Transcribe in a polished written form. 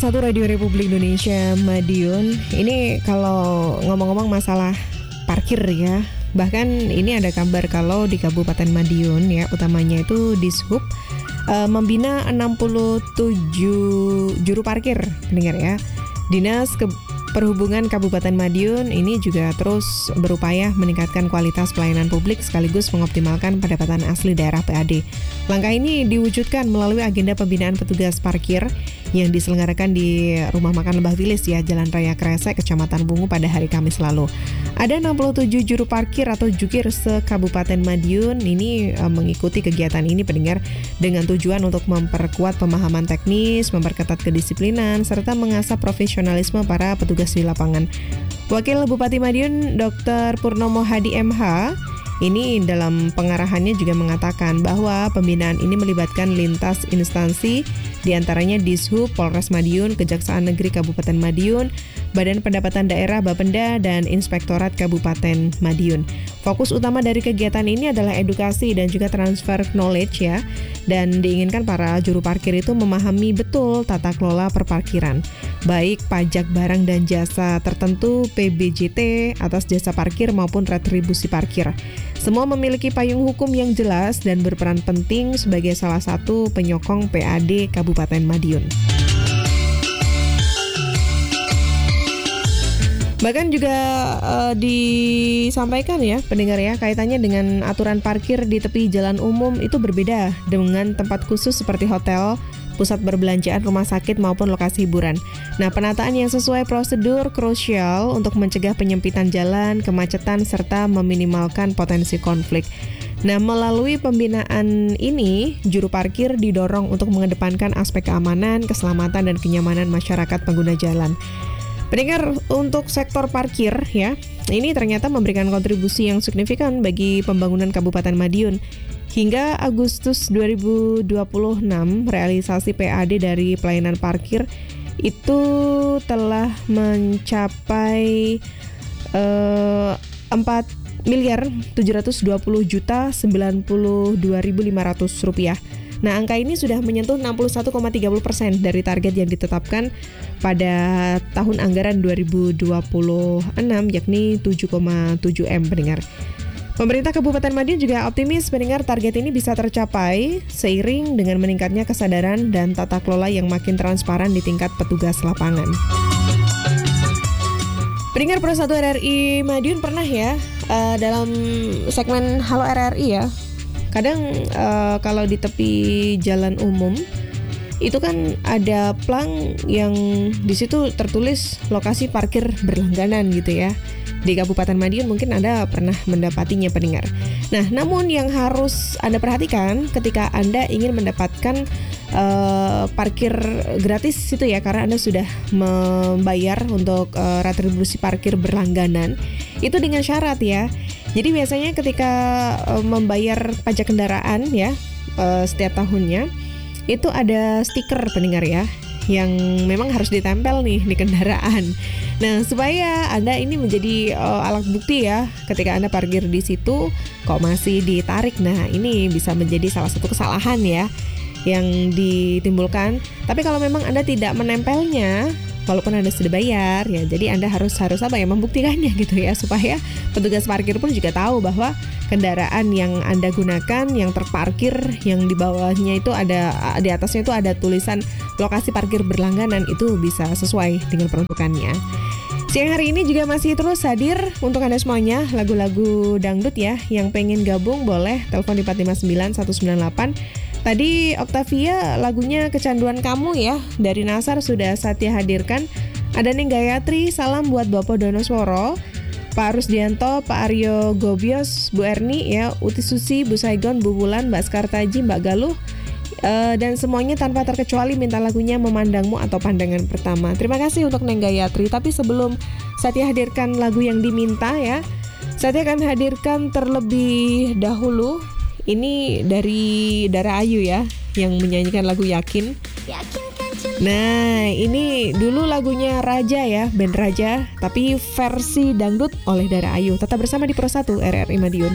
Satu Radio Republik Indonesia Madiun. Ini kalau ngomong-ngomong masalah parkir ya, bahkan ini ada kabar kalau di Kabupaten Madiun ya, utamanya itu Dishub membina 67 juru parkir, pendengar ya. Dinas Perhubungan Kabupaten Madiun ini juga terus berupaya meningkatkan kualitas pelayanan publik sekaligus mengoptimalkan pendapatan asli daerah PAD. Langkah ini diwujudkan melalui agenda pembinaan petugas parkir yang diselenggarakan di Rumah Makan Lebah Wilis ya, Jalan Raya Kresek, Kecamatan Bungu pada hari Kamis lalu. Ada 67 juru parkir atau jukir se-Kabupaten Madiun ini mengikuti kegiatan ini, pendengar, dengan tujuan untuk memperkuat pemahaman teknis, memperketat kedisiplinan, serta mengasah profesionalisme para petugas di lapangan. Wakil Bupati Madiun Dr. Purnomo Hadi MH ini dalam pengarahannya juga mengatakan bahwa pembinaan ini melibatkan lintas instansi, diantaranya Dishub, Polres Madiun, Kejaksaan Negeri Kabupaten Madiun, Badan Pendapatan Daerah Bapenda, dan Inspektorat Kabupaten Madiun. Fokus utama dari kegiatan ini adalah edukasi dan juga transfer knowledge ya, dan diinginkan para juru parkir itu memahami betul tata kelola perparkiran, baik pajak barang dan jasa tertentu, PBJT atas jasa parkir maupun retribusi parkir. Semua memiliki payung hukum yang jelas dan berperan penting sebagai salah satu penyokong PAD Kabupaten Madiun. Bahkan juga disampaikan ya, pendengar ya, kaitannya dengan aturan parkir di tepi jalan umum itu berbeda dengan tempat khusus seperti hotel, pusat perbelanjaan, rumah sakit maupun lokasi hiburan. Nah, penataan yang sesuai prosedur krusial untuk mencegah penyempitan jalan, kemacetan, serta meminimalkan potensi konflik. Nah, melalui pembinaan ini, juru parkir didorong untuk mengedepankan aspek keamanan, keselamatan, dan kenyamanan masyarakat pengguna jalan. Pendengar, untuk sektor parkir ya, ini ternyata memberikan kontribusi yang signifikan bagi pembangunan Kabupaten Madiun. Hingga Agustus 2026, realisasi PAD dari pelayanan parkir itu telah mencapai 4.720.092.500 rupiah. Nah, angka ini sudah menyentuh 61,30% dari target yang ditetapkan pada tahun anggaran 2026, yakni 7,7 M, pendengar. Pemerintah Kabupaten Madiun juga optimis, pendengar, target ini bisa tercapai seiring dengan meningkatnya kesadaran dan tata kelola yang makin transparan di tingkat petugas lapangan. Pendengar Pro 1 RRI Madiun pernah ya dalam segmen Halo RRI ya, kadang kalau di tepi jalan umum itu kan ada plang yang di situ tertulis lokasi parkir berlangganan gitu ya. Di Kabupaten Madiun mungkin Anda pernah mendapatinya, pendengar. Nah, namun yang harus Anda perhatikan ketika Anda ingin mendapatkan parkir gratis itu ya, karena Anda sudah membayar untuk retribusi parkir berlangganan, itu dengan syarat ya. Jadi biasanya ketika membayar pajak kendaraan ya setiap tahunnya, itu ada stiker, pendengar ya, yang memang harus ditempel nih di kendaraan. Nah, supaya Anda ini menjadi alat bukti ya, ketika Anda parkir di situ kok masih ditarik. Nah, ini bisa menjadi salah satu kesalahan ya yang ditimbulkan. Tapi kalau memang Anda tidak menempelnya, walaupun Anda sudah bayar ya, jadi Anda harus apa ya, membuktikannya gitu ya, supaya petugas parkir pun juga tahu bahwa kendaraan yang Anda gunakan, yang terparkir, yang di bawahnya itu ada, di atasnya itu ada tulisan lokasi parkir berlangganan, itu bisa sesuai dengan peruntukannya. Siang hari ini juga masih terus hadir untuk Anda semuanya lagu-lagu dangdut ya. Yang pengen gabung boleh telepon di 459-198. Tadi Octavia lagunya Kecanduan Kamu ya, dari Nasar sudah Satya hadirkan. Ada Neng Gayatri, salam buat Bapak Donosworo, Pak Rusdianto, Pak Aryo Gobios, Bu Erni ya, Uti Susi, Bu Saigon, Bu Bulan, Mbak Skartaji, Mbak Galuh, dan semuanya tanpa terkecuali minta lagunya Memandangmu atau Pandangan Pertama. Terima kasih untuk Neng Gayatri. Tapi sebelum Satya hadirkan lagu yang diminta ya, Satya akan hadirkan terlebih dahulu ini dari Dara Ayu ya, yang menyanyikan lagu Yakin. Nah, ini dulu lagunya Raja ya, band Raja, tapi versi dangdut oleh Dara Ayu. Tetap bersama di Pro 1 RRI Madiun.